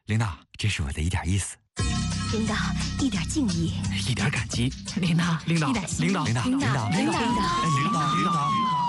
领导，这是我的一点意思。 领导，一点敬意， 一点感激。 领导， 领导， 一点心意， 领导， 领导，领导， 领导。